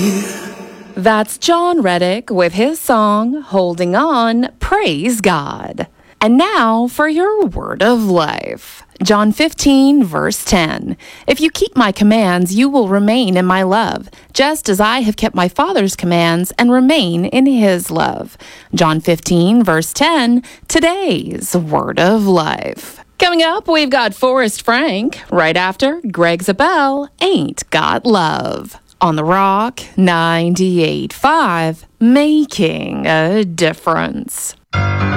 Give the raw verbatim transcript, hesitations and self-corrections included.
That's John Reddick with his song, Holding On, Praise God. And now for your word of life. John fifteen, verse ten. If you keep my commands, you will remain in my love, just as I have kept my Father's commands and remain in his love. John fifteen, verse ten, today's word of life. Coming up, we've got Forrest Frank. Right after, Greg Zabel, Ain't Got Love. On The Rock, ninety-eight point five, making a difference.